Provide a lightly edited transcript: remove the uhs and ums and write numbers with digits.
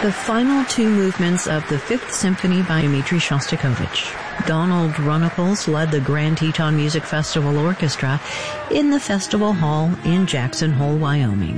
the final two movements of the Fifth Symphony by Dmitri Shostakovich. Donald Runnicles led the Grand Teton Music Festival Orchestra in the Festival Hall in Jackson Hole, Wyoming.